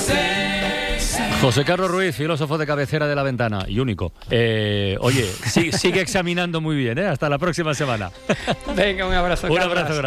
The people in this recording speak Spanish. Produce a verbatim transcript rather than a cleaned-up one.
José Carlos Ruiz, filósofo de cabecera de La Ventana y único. Eh, oye, sí, sigue examinando muy bien, ¿eh? Hasta la próxima semana. Venga, un abrazo. Un abrazo grande.